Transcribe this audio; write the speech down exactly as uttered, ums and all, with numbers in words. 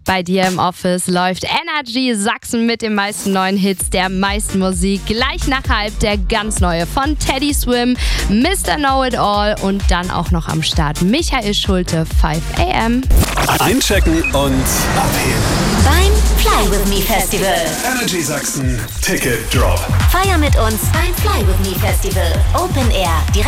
Bei dir im Office läuft Energy Sachsen mit den meisten neuen Hits, der meisten Musik. Gleich nach halb der ganz neue von Teddy Swim, Mister Know-It-All und dann auch noch am Start Michael Schulte, five a m. Einchecken und abheben. Beim Fly With Me Festival. Energy Sachsen Ticket Drop. Feier mit uns beim Fly With Me Festival. Open Air. Direkt